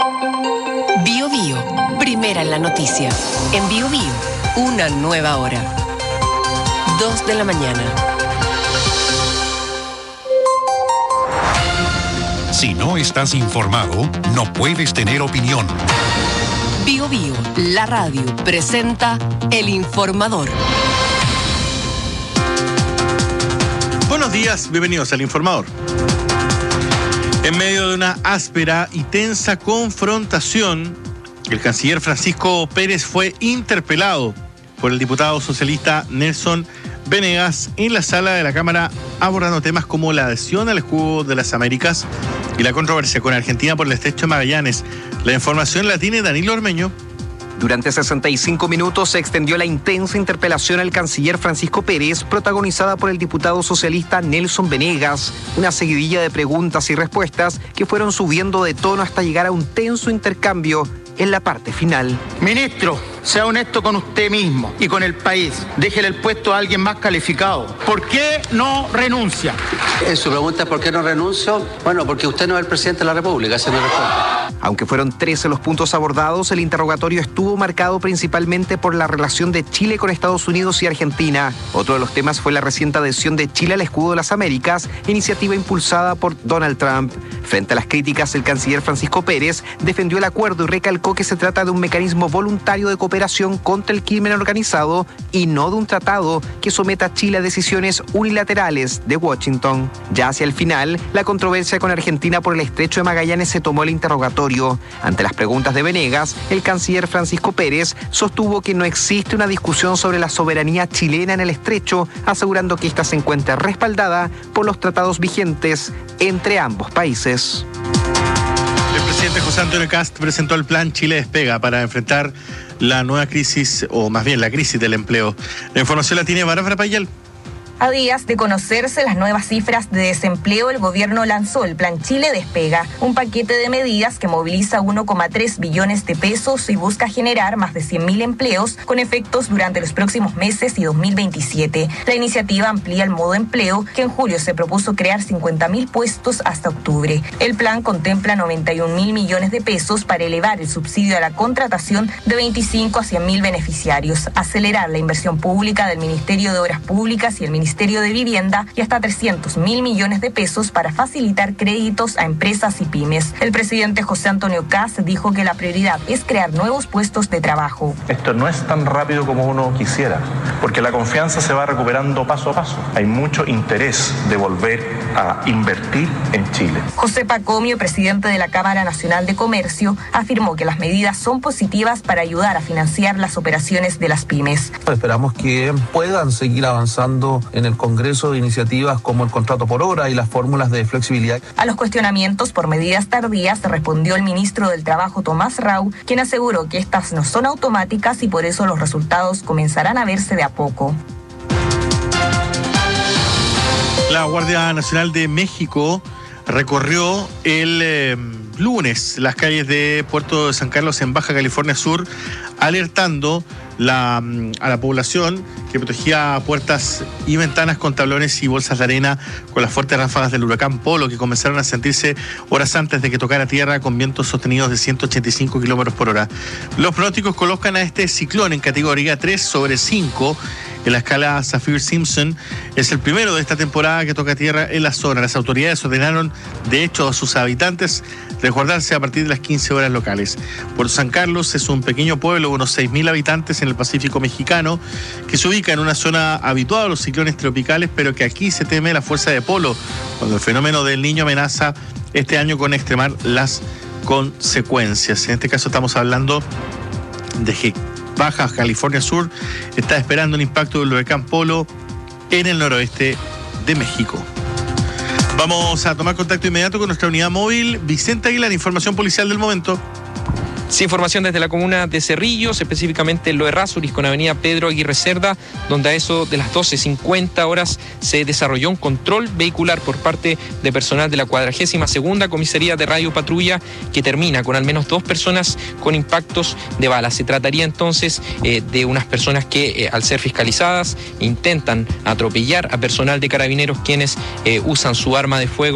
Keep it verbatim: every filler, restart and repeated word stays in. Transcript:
Bio Bio, primera en la noticia. En Bio Bio, una nueva hora. Dos de la mañana. Si no estás informado, no puedes tener opinión. Bio Bio, la radio, presenta El Informador. Buenos días, bienvenidos al Informador. En medio de una áspera y tensa confrontación, el canciller Francisco Pérez fue interpelado por el diputado socialista Nelson Venegas en la sala de la Cámara, abordando temas como la adhesión al escudo de las Américas y la controversia con Argentina por el estrecho de Magallanes. La información la tiene Danilo Ormeño. Durante sesenta y cinco minutos se extendió la intensa interpelación al canciller Francisco Pérez, protagonizada por el diputado socialista Nelson Venegas. Una seguidilla de preguntas y respuestas que fueron subiendo de tono hasta llegar a un tenso intercambio en la parte final. Ministro, sea honesto con usted mismo y con el país. Déjele el puesto a alguien más calificado. ¿Por qué no renuncia? Su pregunta es ¿por qué no renuncio? Bueno, porque usted no es el presidente de la República, esa es mi respuesta. Aunque fueron trece los puntos abordados, el interrogatorio estuvo marcado principalmente por la relación de Chile con Estados Unidos y Argentina. Otro de los temas fue la reciente adhesión de Chile al escudo de las Américas, iniciativa impulsada por Donald Trump. Frente a las críticas, el canciller Francisco Pérez defendió el acuerdo y recalcó que se trata de un mecanismo voluntario de cooperación contra el crimen organizado y no de un tratado que someta a Chile a decisiones unilaterales de Washington. Ya hacia el final, la controversia con Argentina por el estrecho de Magallanes se tomó el interrogatorio. Ante las preguntas de Venegas, el canciller Francisco Pérez sostuvo que no existe una discusión sobre la soberanía chilena en el estrecho, asegurando que ésta se encuentra respaldada por los tratados vigentes entre ambos países. El presidente José Antonio Kast presentó el plan Chile Despega para enfrentar la nueva crisis, o más bien la crisis del empleo. La información la tiene Bárbara Payal. A días de conocerse las nuevas cifras de desempleo, el gobierno lanzó el Plan Chile Despega, un paquete de medidas que moviliza uno coma tres billones de pesos y busca generar más de cien mil empleos con efectos durante los próximos meses y dos mil veintisiete. La iniciativa amplía el modo empleo, que en julio se propuso crear cincuenta mil puestos hasta octubre. El plan contempla noventa y un mil millones de pesos para elevar el subsidio a la contratación de veinticinco a cien mil beneficiarios, acelerar la inversión pública del Ministerio de Obras Públicas y el Ministerio Ministerio de Vivienda y hasta trescientos mil millones de pesos para facilitar créditos a empresas y pymes. El presidente José Antonio Kast dijo que la prioridad es crear nuevos puestos de trabajo. Esto no es tan rápido como uno quisiera, porque la confianza se va recuperando paso a paso. Hay mucho interés de volver a invertir en Chile. José Pacomio, presidente de la Cámara Nacional de Comercio, afirmó que las medidas son positivas para ayudar a financiar las operaciones de las pymes. Esperamos que puedan seguir avanzando en el Congreso de iniciativas como el contrato por hora y las fórmulas de flexibilidad. A los cuestionamientos por medidas tardías respondió el ministro del Trabajo, Tomás Rau, quien aseguró que estas no son automáticas y por eso los resultados comenzarán a verse de a poco. La Guardia Nacional de México recorrió el eh, lunes las calles de Puerto de San Carlos en Baja California Sur, alertando la, a la población que protegía puertas y ventanas con tablones y bolsas de arena con las fuertes ráfagas del huracán Polo, que comenzaron a sentirse horas antes de que tocara tierra con vientos sostenidos de ciento ochenta y cinco kilómetros por hora. Los pronósticos colocan a este ciclón en categoría tres sobre cinco en la escala Saffir-Simpson. Es el primero de esta temporada que toca tierra en la zona. Las autoridades ordenaron, de hecho, a sus habitantes resguardarse a partir de las quince horas locales. Puerto San Carlos es un pequeño pueblo de unos seis mil habitantes en el Pacífico mexicano, que se ubica en una zona habituada a los ciclones tropicales, pero que aquí se teme la fuerza de Polo, cuando el fenómeno del Niño amenaza este año con extremar las consecuencias. En este caso estamos hablando de que Baja California Sur está esperando un impacto del huracán Polo en el noroeste de México. Vamos a tomar contacto inmediato con nuestra unidad móvil. Vicente Aguilar, información policial del momento. Sí, información desde la comuna de Cerrillos, específicamente en Lo Errázuriz, con avenida Pedro Aguirre Cerda, donde a eso de las doce cincuenta horas se desarrolló un control vehicular por parte de personal de la cuadragésima segunda comisaría de Radio Patrulla, que termina con al menos dos personas con impactos de bala. Se trataría entonces eh, de unas personas que, eh, al ser fiscalizadas, intentan atropellar a personal de carabineros quienes eh, usan su arma de fuego